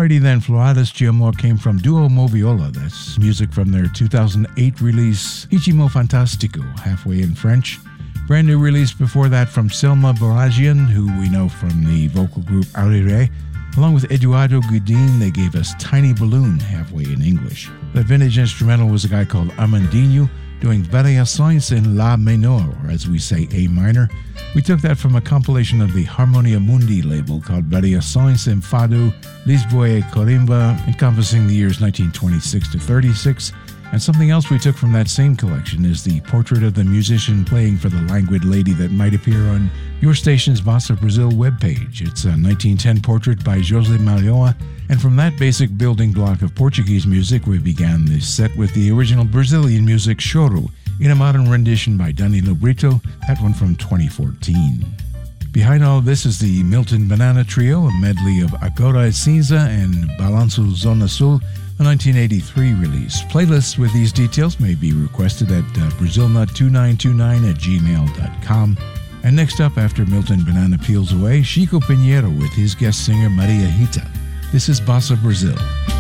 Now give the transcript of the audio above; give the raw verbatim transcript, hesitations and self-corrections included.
Alrighty then, Floradas de Amor came from Duo Moviola. That's music from their two thousand eight release, Ichimo Fantastico, halfway in French. Brand new release before that from Selma Baragian, who we know from the vocal group Aurere. Along with Eduardo Gudin, they gave us Tiny Balloon, halfway in English. That vintage instrumental was a guy called Armandinho, doing Variações in La Menor, or as we say, A minor. We took that from a compilation of the Harmonia Mundi label called Variações em Fado, Lisboa e Corimba, encompassing the years nineteen twenty-six to thirty-six. And something else we took from that same collection is the portrait of the musician playing for the languid lady that might appear on your station's Bossa Brazil webpage. It's a nineteen ten portrait by José Malhoa, and from that basic building block of Portuguese music, we began this set with the original Brazilian music Choro, in a modern rendition by Danilo Brito, that one from twenty fourteen. Behind all of this is the Milton Banana Trio, a medley of Agora é Cinza and Balanço Zona Sul, a nineteen eighty-three release. Playlists with these details may be requested at uh, brazilnut two nine two nine at gmail dot com. And next up, after Milton Banana peels away, Chico Pinheiro with his guest singer Maria Rita. This is Bossa Brazil.